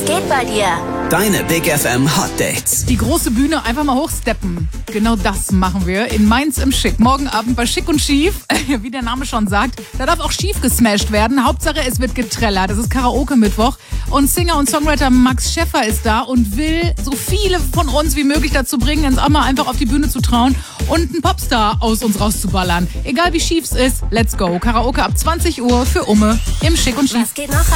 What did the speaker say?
geht bei dir? Deine Big FM Hot Dates. Die große Bühne einfach mal hochsteppen. Genau das machen wir in Mainz im Schick. Morgen Abend bei Schick und Schief. Wie der Name schon sagt, da darf auch schief gesmashed werden. Hauptsache, es wird getrellert. Das ist Karaoke-Mittwoch. Und Singer und Songwriter Max Schäffer ist da und will so viele von uns wie möglich dazu bringen, uns auch mal einfach auf die Bühne zu trauen und einen Popstar aus uns rauszuballern. Egal wie schief es ist, let's go. Karaoke ab 20 Uhr für Umme im Schick und Schief. Was geht noch?